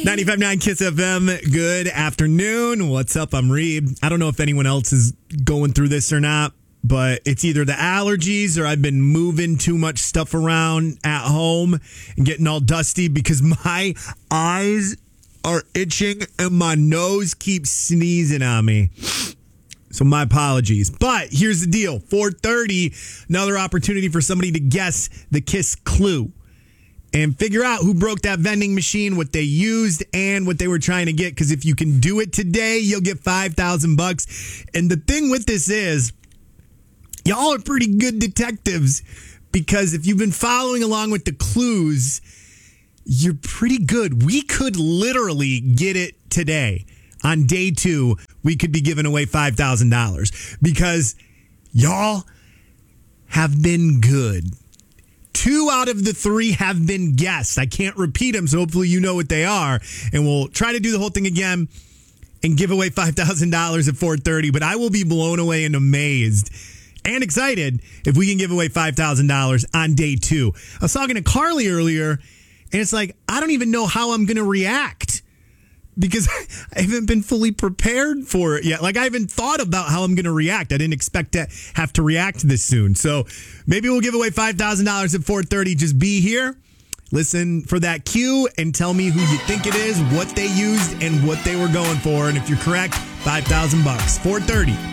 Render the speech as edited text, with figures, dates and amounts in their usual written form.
95.9 Kiss FM. Good afternoon. What's up? I'm Reed. I don't know if anyone else is going through this or not, but it's either the allergies or I've been moving too much stuff around at home and getting all dusty because my eyes are itching and my nose keeps sneezing on me. So my apologies. But here's the deal. 4:30, another opportunity for somebody to guess the Kiss clue and figure out who broke that vending machine, what they used, and what they were trying to get. Because if you can do it today, you'll get $5,000. And the thing with this is, y'all are pretty good detectives. Because if you've been following along with the clues, you're pretty good. We could literally get it today. On day 2, we could be giving away $5,000. Because y'all have been good. 2 out of the 3 have been guessed. I can't repeat them, so hopefully you know what they are. And we'll try to do the whole thing again and give away $5,000 at 4:30. But I will be blown away and amazed and excited if we can give away $5,000 on day 2. I was talking to Carly earlier, and it's like, I don't even know how I'm going to react because I haven't been fully prepared for it yet. Like, I haven't thought about how I'm going to react. I didn't expect to have to react this soon. So maybe we'll give away $5,000 at 4:30. Just be here, listen for that cue, and tell me who you think it is, what they used, and what they were going for. And if you're correct, $5,000. 4:30.